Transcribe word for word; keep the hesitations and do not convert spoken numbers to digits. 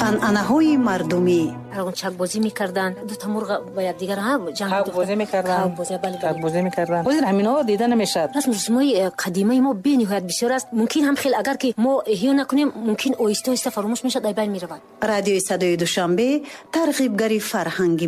анъанаҳои мардумӣ. чакбозӣ мекардан, ду та мурғ ба якдигар чакбозӣ мекардан, чакбозӣ мекардан. ҳозир ҳаминҳо дида намешавад. расмусмои қадимаи мо бениҳоят бисёр аст. мумкин ҳам хел агар ки мо эҳё накунем, мумкин оҳиста оҳиста фаромӯш мешавад, ай байн меравад. радиои садои душанбе тарғибгари фарҳанги